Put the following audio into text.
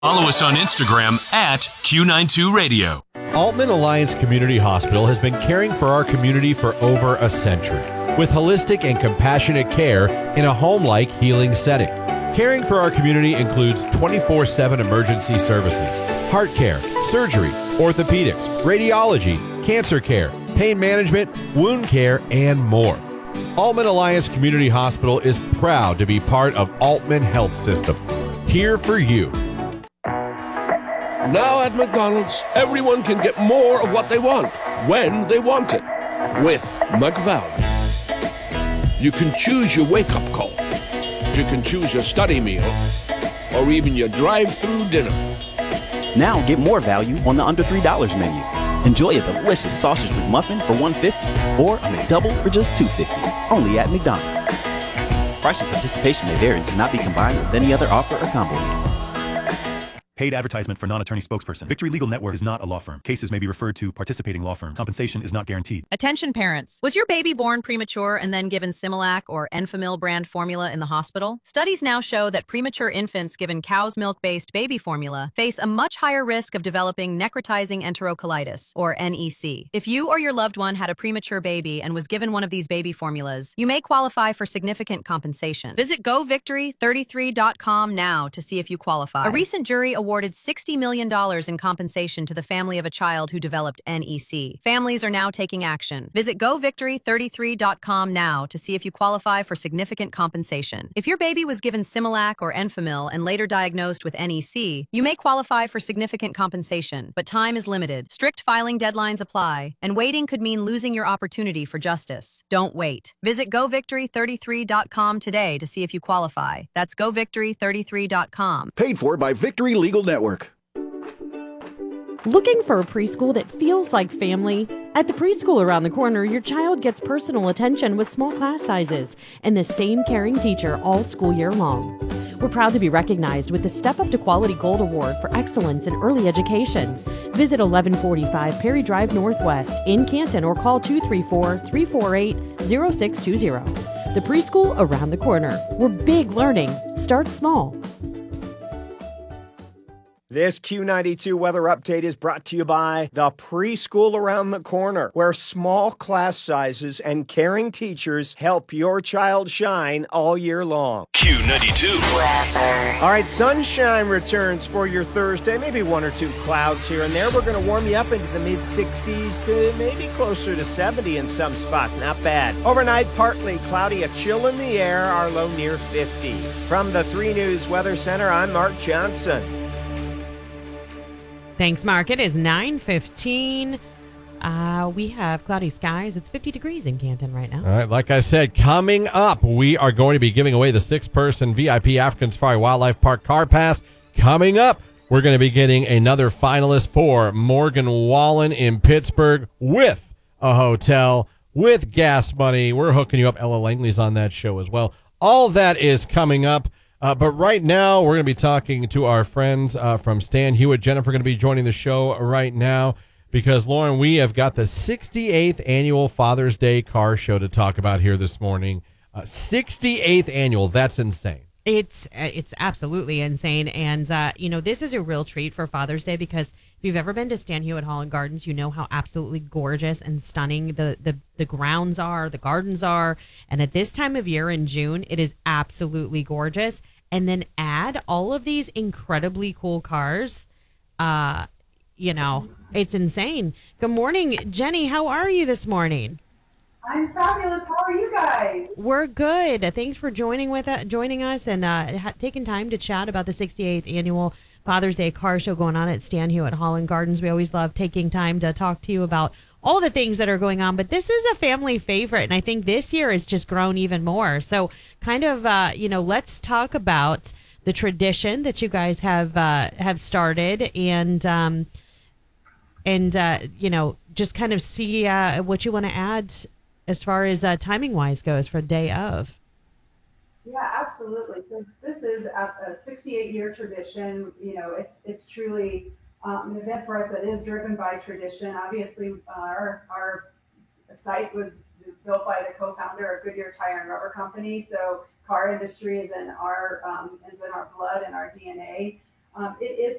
Follow us on Instagram at Q92Radio. Altman Alliance Community Hospital has been caring for our community for over a century with holistic and compassionate care in a home-like healing setting. Caring for our community includes 24/7 emergency services, heart care, surgery, orthopedics, radiology, cancer care, pain management, wound care, and more. Altman Alliance Community Hospital is proud to be part of Altman Health System. Here for you. Now at McDonald's, everyone can get more of what they want, when they want it, with McValue. You can choose your wake-up call. You can choose your study meal, or even your drive-through dinner. Now get more value on the under $3 menu. Enjoy a delicious sausage McMuffin for $1.50 or a McDouble for just $2.50. Only at McDonald's. Price and participation may vary and cannot be combined with any other offer or combo meal. Paid advertisement for non-attorney spokesperson. Victory Legal Network is not a law firm. Cases may be referred to participating law firms. Compensation is not guaranteed. Attention parents. Was your baby born premature and then given Similac or Enfamil brand formula in the hospital? Studies now show that premature infants given cow's milk-based baby formula face a much higher risk of developing necrotizing enterocolitis, or NEC. If you or your loved one had a premature baby and was given one of these baby formulas, you may qualify for significant compensation. Visit govictory33.com now to see if you qualify. A recent jury awarded $60 million in compensation to the family of a child who developed NEC. Families are now taking action. Visit govictory33.com now to see if you qualify for significant compensation. If your baby was given Similac or Enfamil and later diagnosed with NEC, you may qualify for significant compensation, but time is limited. Strict filing deadlines apply, and waiting could mean losing your opportunity for justice. Don't wait. Visit govictory33.com today to see if you qualify. That's govictory33.com. Paid for by Victory Legal Network. Looking for a preschool that feels like family? At the preschool around the corner, your child gets personal attention with small class sizes and the same caring teacher all school year long. We're proud to be recognized with the Step Up to Quality Gold Award for Excellence in Early Education. Visit 1145 Perry Drive Northwest in Canton or call 234-348-0620. The preschool around the corner. We're big learning. Start small. This Q92 weather update is brought to you by the Preschool Around the Corner, where small class sizes and caring teachers help your child shine all year long. Q92. All right, sunshine returns for your Thursday. Maybe one or two clouds here and there. We're going to warm you up into the mid-60s to maybe closer to 70 in some spots. Not bad. Overnight, partly cloudy, a chill in the air, our low near 50. From the 3 News Weather Center, I'm Mark Johnson. Thanks, Mark. It is 9:15. We have cloudy skies. It's 50 degrees in Canton right now. All right, like I said, coming up, we are going to be giving away the 6-person VIP African Safari Wildlife Park Car Pass. Coming up, we're going to be getting another finalist for Morgan Wallen in Pittsburgh with a hotel, with gas money. We're hooking you up. Ella Langley's on that show as well. All that is coming up. But right now, we're going to be talking to our friends from Stan Hewitt. Jennifer going to be joining the show right now because, Lauren, we have got the 68th annual Father's Day car show to talk about here this morning. 68th annual. That's insane. It's absolutely insane. And, this is a real treat for Father's Day because if you've ever been to Stan Hewitt Hall and Gardens, you know how absolutely gorgeous and stunning the grounds are, the gardens are. And at this time of year in June, it is absolutely gorgeous. And then add all of these incredibly cool cars. It's insane. Good morning, Jenny. How are you this morning? I'm fabulous. How are you guys? We're good. Thanks for joining us and taking time to chat about the 68th annual Father's Day car show going on at Stan Hewitt Hall and Gardens. We always love taking time to talk to you about all the things that are going on, but this is a family favorite, and I think this year it's just grown even more. So kind of, let's talk about the tradition that you guys have started and just kind of see what you want to add as far as timing-wise goes for day of. Yeah, absolutely. So this is a 68-year tradition. It's truly an event for us that is driven by tradition. Obviously, our site was built by the co-founder of Goodyear Tire and Rubber Company. So car industry is in our blood and our DNA. It is